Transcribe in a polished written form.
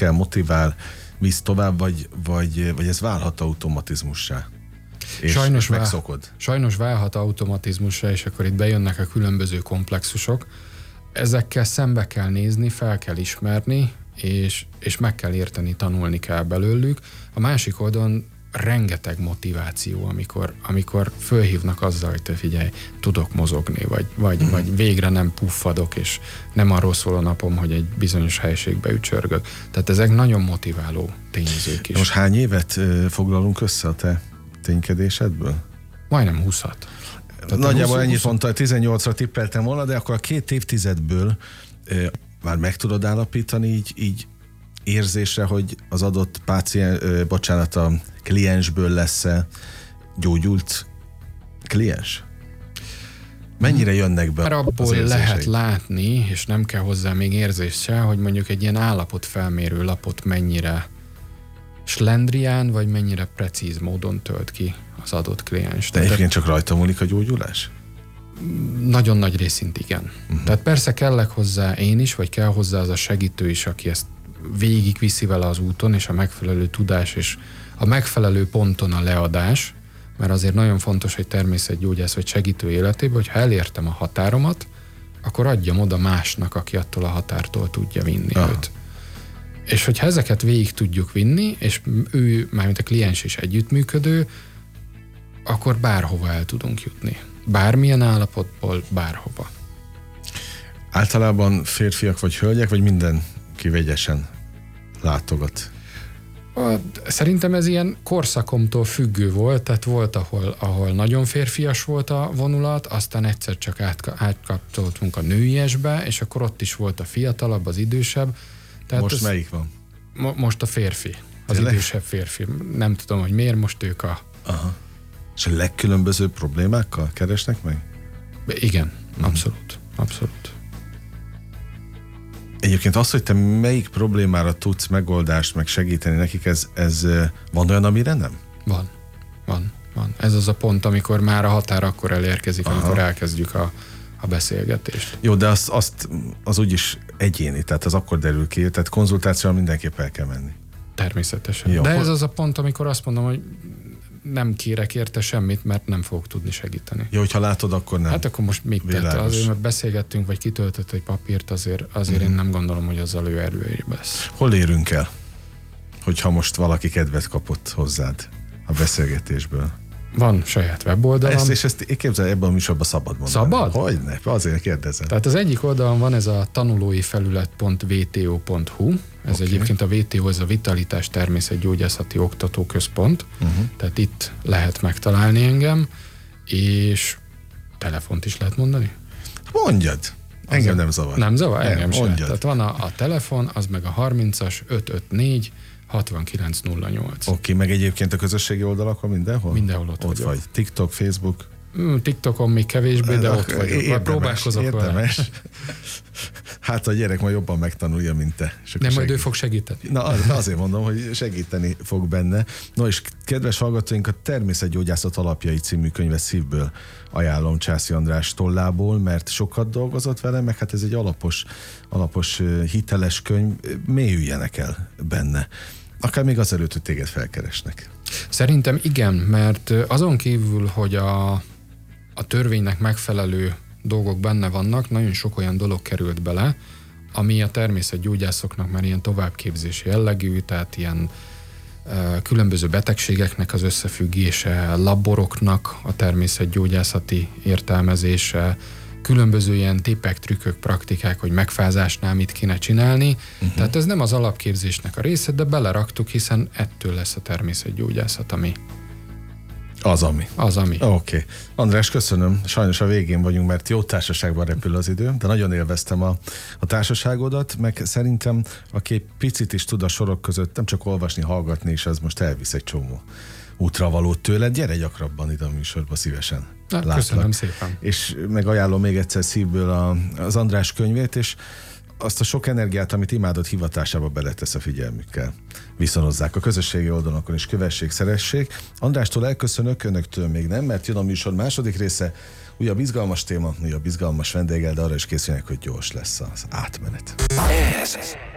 érdekel, motivál, visz tovább, vagy ez válhat automatizmussá? És megszokod. Sajnos válhat automatizmusra, és akkor itt bejönnek a különböző komplexusok. Ezekkel szembe kell nézni, fel kell ismerni, és meg kell érteni, tanulni kell belőlük. A másik oldalon rengeteg motiváció, amikor fölhívnak azzal, hogy te figyelj, tudok mozogni, vagy végre nem puffadok, és nem arról szól a napom, hogy egy bizonyos helyiségbe ücsörgök. Tehát ezek nagyon motiváló tényezők is. Most hány évet foglalunk össze a te ténykedésedből? Majdnem 20-at. Nagyjából ennyit mondta, 18-ra tippeltem volna, de akkor a 2 évtizedből már meg tudod állapítani így érzésre, hogy az adott a kliensből lesz-e gyógyult kliens? Mennyire jönnek be Mert abból az érzései? lehet látni, és nem kell hozzá még érzés se, hogy mondjuk egy ilyen állapotfelmérő lapot mennyire slendrián, vagy mennyire precíz módon tölt ki az adott kliens. De egyébként csak rajta múlik a gyógyulás? Nagyon nagy részint igen. Tehát persze kellek hozzá én is, vagy kell hozzá az a segítő is, aki ezt végig viszi vele az úton, és a megfelelő tudás, és a megfelelő ponton a leadás, mert azért nagyon fontos, hogy természetgyógyász vagy segítő életében, hogy ha elértem a határomat, akkor adjam oda másnak, aki attól a határtól tudja vinni őt. És hogyha ezeket végig tudjuk vinni, és ő, mármint a kliens is együttműködő, akkor bárhova el tudunk jutni. Bármilyen állapotból, bárhova. Általában férfiak vagy hölgyek, vagy mindenki vegyesen látogat? Szerintem ez ilyen korszakomtól függő volt, tehát volt, ahol nagyon férfias volt a vonulat, aztán egyszer csak átkapcsoltunk a nőiesbe, és akkor ott is volt a fiatalabb, az idősebb. Tehát most melyik van? Most a férfi, az idősebb férfi. Nem tudom, hogy miért, most ők a... Aha. És a legkülönbözőbb problémákkal keresnek meg? Igen, abszolút. Abszolút. Egyébként az, hogy te melyik problémára tudsz megoldást, meg segíteni nekik, ez van olyan, amire nem? Van. Ez az a pont, amikor már a határ akkor elérkezik, amikor elkezdjük a beszélgetést. Jó, de az úgyis egyéni, tehát az akkor derül ki, tehát konzultációval mindenképp el kell menni. Természetesen. Jó, de ez az a pont, amikor azt mondom, hogy nem kérek érte semmit, mert nem fogok tudni segíteni. Jó, hogyha látod, akkor nem. Hát akkor most mit tett? Azért, mert beszélgettünk, vagy kitöltött egy papírt, azért én nem gondolom, hogy azzal ő erőébb lesz. Hol érünk el, hogyha most valaki kedvet kapott hozzád a beszélgetésből? Van saját weboldalam. Ezt képzelj, ebben a műsorban szabad mondani. Szabad? Hogyne, azért kérdezem. Tehát az egyik oldalon van ez a tanulóifelület.vto.hu, ez egyébként a VTO, ez a Vitalitás Természetgyógyászati Oktatóközpont, tehát itt lehet megtalálni engem, és telefont is lehet mondani? Mondjad. Engem nem zavar. Nem zavar? Engem sem. Mondjad. Tehát van a telefon, az meg a 30-as 554 6908. Oké, meg egyébként a közösségi oldalakon mindenhol? Mindenhol ott vagy. TikTok, Facebook? TikTokon még kevésbé, de ott vagyok. Próbálkozok vele. Hát a gyerek majd jobban megtanulja, mint te. Nem, majd ő fog segíteni. Na, azért mondom, hogy segíteni fog benne. No, és kedves hallgatóink, a Természetgyógyászat alapjai című könyvet szívből ajánlom Császi András tollából, mert sokat dolgozott vele, meg hát ez egy alapos hiteles könyv, mélyüljenek el benne. Akár még azelőtt, hogy téged felkeresnek. Szerintem igen, mert azon kívül, hogy a törvénynek megfelelő dolgok benne vannak, nagyon sok olyan dolog került bele, ami a természetgyógyászoknak már ilyen továbbképzési jellegű, tehát ilyen különböző betegségeknek az összefüggése, laboroknak a természetgyógyászati értelmezése, különböző ilyen tippek, trükkök, praktikák, hogy megfázásnál mit kéne csinálni. Tehát ez nem az alapképzésnek a része, de beleraktuk, hiszen ettől lesz a természetgyógyászat, ami. Az, ami. Oké. András, köszönöm. Sajnos a végén vagyunk, mert jó társaságban repül az idő, de nagyon élveztem a társaságodat, meg szerintem aki egy picit is tud a sorok között nem csak olvasni, hallgatni, és az most elvisz egy csomó útravalót tőled. Gyere gyakrabban ide a műsorba, szívesen. Köszönöm szépen. És megajánlom még egyszer szívből az András könyvét, és azt a sok energiát, amit imádott hivatásába beletesz a figyelmükkel. Viszonozzák a közösségi oldalakon, és kövessék, szeressék. Andrástól elköszönök, önöktől még nem, mert jön a műsor második része, újabb izgalmas téma, újabb izgalmas vendéggel, de arra is készülnek, hogy gyors lesz az átmenet.